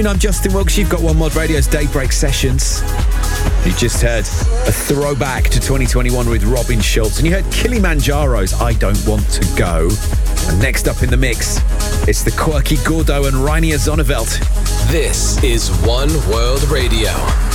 I'm Justin Wilkes. You've got One Mod Radio's Daybreak Sessions. You just heard a throwback to 2021 with Robin Schulz, and you heard Kilimanjaro's I Don't Want to Go. And next up in the mix, it's the quirky Gordo and Rainier Zonneveld. This is One World Radio.